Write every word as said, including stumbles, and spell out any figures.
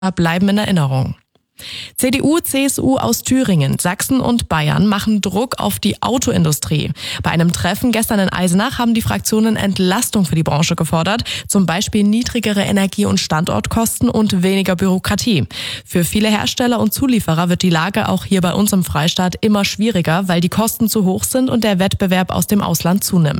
bleiben in Erinnerung. C D U, C S U aus Thüringen, Sachsen und Bayern machen Druck auf die Autoindustrie. Bei einem Treffen gestern in Eisenach haben die Fraktionen Entlastung für die Branche gefordert, zum Beispiel niedrigere Energie- und Standortkosten und weniger Bürokratie. Für viele Hersteller und Zulieferer wird die Lage auch hier bei uns im Freistaat immer schwieriger, weil die Kosten zu hoch sind und der Wettbewerb aus dem Ausland zunimmt.